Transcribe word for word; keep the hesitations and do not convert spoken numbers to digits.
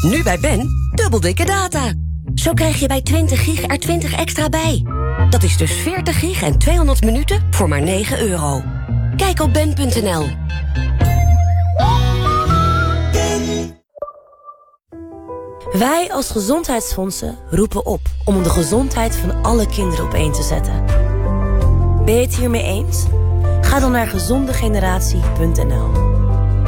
Nu bij Ben, dubbel dikke data. Zo krijg je bij twintig gig er twintig extra bij. Dat is dus veertig gig en tweehonderd minuten voor maar negen euro. Kijk op ben punt n l. Wij als gezondheidsfondsen roepen op om de gezondheid van alle kinderen op één te zetten. Ben je het hiermee eens? Ga dan naar gezondegeneratie punt n l.